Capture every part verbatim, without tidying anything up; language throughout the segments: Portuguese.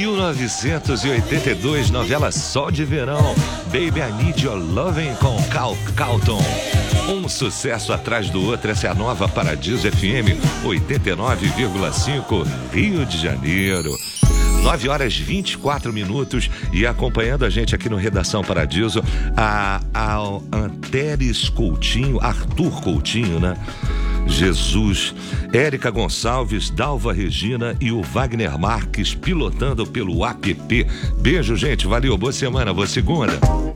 mil novecentos e oitenta e dois, novela Sol de Verão, Baby I Need Your Loving com Cal Calton. Um sucesso atrás do outro, essa é a nova Paradiso F M oitenta e nove vírgula cinco, Rio de Janeiro. nove horas e vinte e quatro minutos e acompanhando a gente aqui no Redação Paradiso, a, a Anteres Coutinho, Arthur Coutinho, né? Jesus, Érica Gonçalves, Dalva Regina e o Wagner Marques pilotando pelo app. Beijo, gente, valeu, boa semana, boa segunda.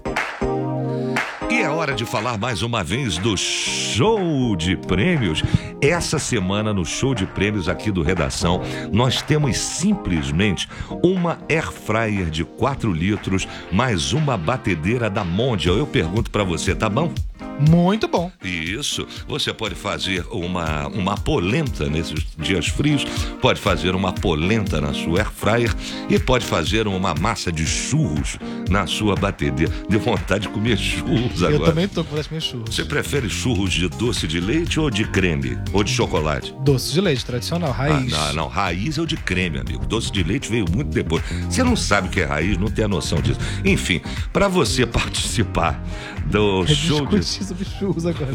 E é hora de falar mais uma vez do show de prêmios. Essa semana no show de prêmios aqui do Redação, nós temos simplesmente uma air fryer de quatro litros mais uma batedeira da Mondial. Eu pergunto pra você, tá bom? Muito bom. Isso, você pode fazer uma, uma polenta nesses dias frios, pode fazer uma polenta na sua air fryer e pode fazer uma massa de churros na sua batedeira. Deu vontade de comer churros agora. Eu também tô com vontade de comer churros. Você prefere churros de doce de leite ou de creme? Ou de chocolate? Doce de leite, tradicional, raiz. Ah, não, não, raiz é o de creme, amigo. Doce de leite veio muito depois. Você não sabe o que é raiz, não tem a noção disso. Enfim, para você participar do Eu show de... sobre churros agora.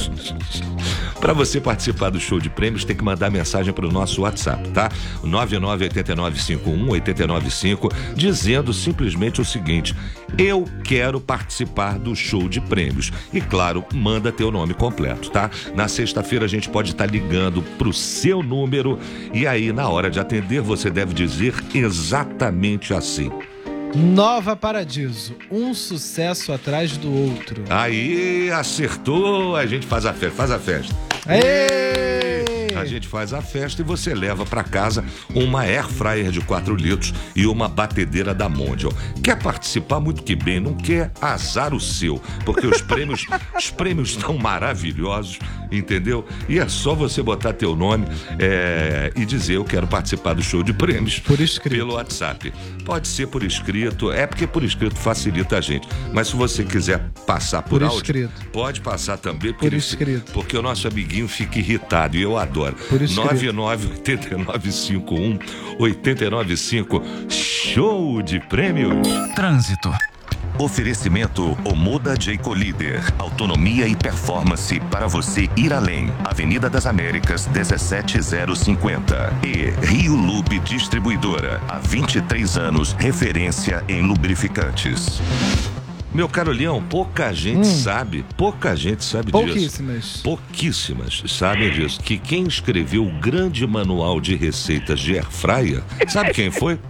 Para você participar do show de prêmios, tem que mandar mensagem para o nosso WhatsApp, tá? nove nove oito nove cinco um oito nove cinco, dizendo simplesmente o seguinte: eu quero participar do show de prêmios. E claro, manda teu nome completo, tá? Na sexta-feira a gente pode estar ligando pro seu número e aí na hora de atender você deve dizer exatamente assim: Nova Paradiso, um sucesso atrás do outro. Aí, acertou, a gente faz a festa, faz a festa. Aê! A gente faz a festa e você leva para casa uma air fryer de quatro litros e uma batedeira da Mondial. Quer participar? Muito que bem, não quer? Azar o seu, porque os prêmios os prêmios estão maravilhosos, entendeu? E é só você botar teu nome é, e dizer: eu quero participar do show de prêmios por escrito, pelo WhatsApp. Pode ser por escrito, é porque por escrito facilita a gente, mas se você quiser passar por, por áudio, escrito, pode passar também por, por escrito, porque o nosso amiguinho fica irritado e eu adoro. nove nove oito nove cinco um oito nove cinco, show de prêmios. Trânsito. Oferecimento Omoda Jayco Líder. Autonomia e performance para você ir além. Avenida das Américas, dezessete zero cinquenta. E Rio Lube Distribuidora. Há vinte e três anos, referência em lubrificantes. Meu caro Leão, pouca gente hum. sabe, pouca gente sabe Pouquíssimas. disso. Pouquíssimas sabem disso. Que quem escreveu o grande manual de receitas de air fryer, sabe quem foi?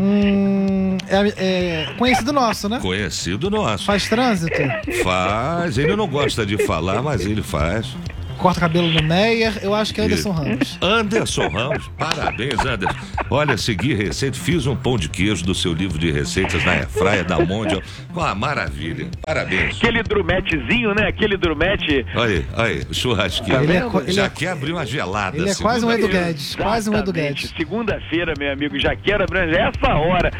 Hum, é, é conhecido nosso, né? Conhecido nosso. Faz trânsito? Faz, ele não gosta de falar, mas ele faz. Corta cabelo no Meyer, eu acho que é Anderson Ramos. Anderson Ramos, parabéns, Anderson. Olha, segui receita, fiz um pão de queijo do seu livro de receitas na airfryer da Mondial. Uma maravilha, parabéns. Aquele drumetezinho, né? Aquele drumete. Olha aí, olha aí, churrasqueiro. Ele é, já ele quer é, abrir uma gelada. Ele é quase um Edu Guedes, quase um Edu Guedes. Segunda-feira, meu amigo, já quero abrir essa hora.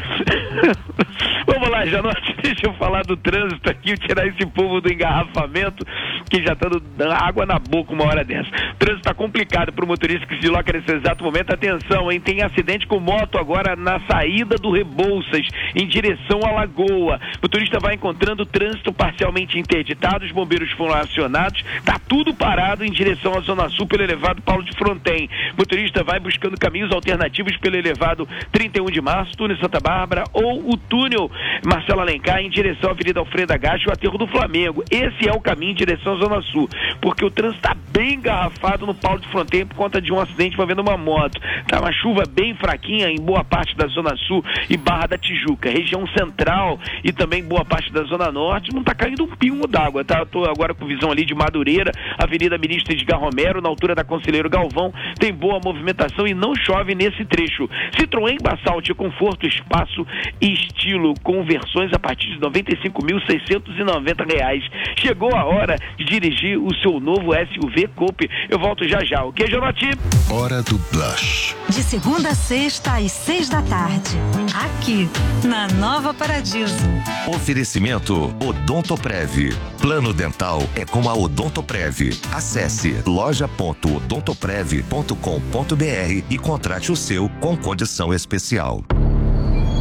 Vamos lá, Janote, deixa eu falar do trânsito aqui, tirar esse povo do engarrafamento, que já tá dando água na boca uma hora dessa. O trânsito tá complicado pro motorista que se desloca nesse exato momento. Atenção, hein? Tem acidente com moto agora na saída do Rebouças, em direção à Lagoa. O motorista vai encontrando o trânsito parcialmente interditado, os bombeiros foram acionados, tá tudo parado em direção à Zona Sul pelo elevado Paulo de Fronten. O motorista vai buscando caminhos alternativos pelo elevado trinta e um de março, túnel Santa Bárbara, ou o túnel Marcelo Alencar em direção à Avenida Alfredo Agacho e o aterro do Flamengo. Esse é o caminho em direção à Zona Sul, porque o trânsito está bem engarrafado no Paulo de Fronten por conta de um acidente envolvendo uma moto. Tá uma chuva bem fraquinha em boa parte da Zona Sul e Barra da Tijuca. Região central e também boa parte da Zona Norte não tá caindo um pingo d'água, tá? Eu tô agora com visão ali de Madureira, Avenida Ministro Edgar Romero, na altura da Conselheiro Galvão, tem boa movimentação e não chove nesse trecho. Citroën Basalt, conforto, espaço e estilo, com versões a partir de noventa e cinco mil seiscentos e noventa reais. Chegou a hora de dirigir o seu novo S U V Coupe. Eu volto já já. O que, Jonati? Hora do Blush. De segunda a sexta às seis da tarde. Aqui, na Nova Paradiso. Oferecimento Odontoprev. Plano dental é com a Odontoprev. Acesse loja ponto odontoprev ponto com ponto br e contrate o seu com condição especial.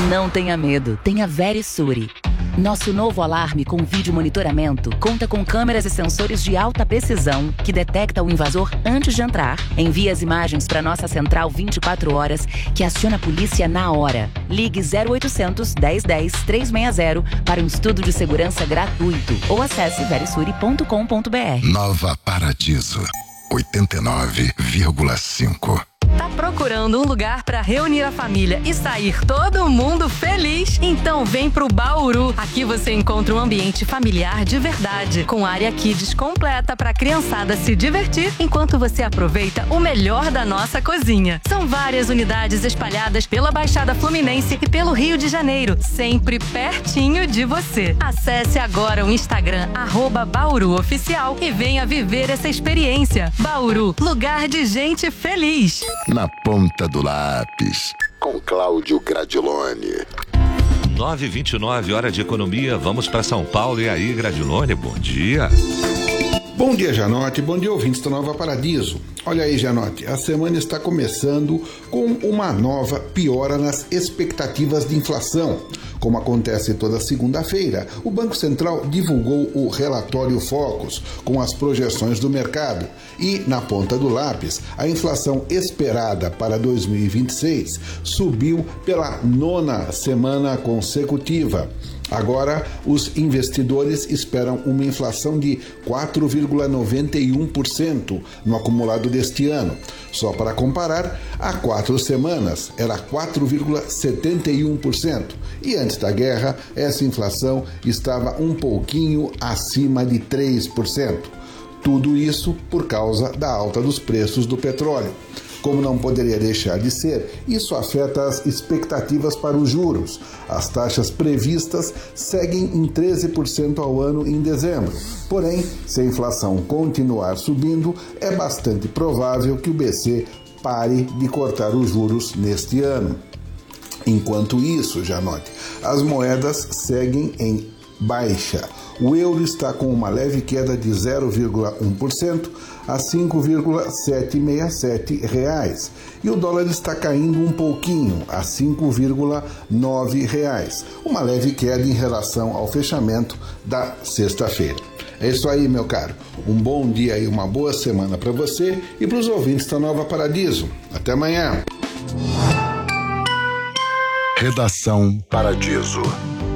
Não tenha medo, tenha Verisure. Nosso novo alarme com vídeo monitoramento conta com câmeras e sensores de alta precisão que detecta o invasor antes de entrar, envia as imagens para nossa central vinte e quatro horas, que aciona a polícia na hora. Ligue zero oitocentos, dez dez, trezentos e sessenta para um estudo de segurança gratuito ou acesse verisure ponto com ponto br. Nova Paradiso, oitenta e nove vírgula cinco. Tá procurando um lugar para reunir a família e sair todo mundo feliz? Então vem pro Bauru. Aqui você encontra um ambiente familiar de verdade, com área kids completa para a criançada se divertir, enquanto você aproveita o melhor da nossa cozinha. São várias unidades espalhadas pela Baixada Fluminense e pelo Rio de Janeiro, sempre pertinho de você. Acesse agora o Instagram arroba Bauru Oficial e venha viver essa experiência. Bauru, lugar de gente feliz. Na ponta do lápis, com Cláudio Gradiloni. nove e vinte e nove, hora de economia. Vamos para São Paulo. E aí, Gradiloni, bom dia. Bom dia, Janote. Bom dia, ouvintes da Nova Paradiso. Olha aí, Janote, a semana está começando com uma nova piora nas expectativas de inflação. Como acontece toda segunda-feira, o Banco Central divulgou o relatório Focus com as projeções do mercado e, na ponta do lápis, a inflação esperada para dois mil e vinte e seis subiu pela nona semana consecutiva. Agora, os investidores esperam uma inflação de quatro vírgula noventa e um por cento no acumulado deste ano. Só para comparar, há quatro semanas era quatro vírgula setenta e um por cento. E antes da guerra, essa inflação estava um pouquinho acima de três por cento. Tudo isso por causa da alta dos preços do petróleo. Como não poderia deixar de ser, isso afeta as expectativas para os juros. As taxas previstas seguem em treze por cento ao ano em dezembro. Porém, se a inflação continuar subindo, é bastante provável que o B C pare de cortar os juros neste ano. Enquanto isso, já note, as moedas seguem em baixa. O euro está com uma leve queda de zero vírgula um por cento a cinco vírgula setecentos e sessenta e sete reais. E o dólar está caindo um pouquinho a cinco vírgula nove reais. Uma leve queda em relação ao fechamento da sexta-feira. É isso aí, meu caro. Um bom dia e uma boa semana para você e para os ouvintes da Nova Paradiso. Até amanhã. Redação Paradiso.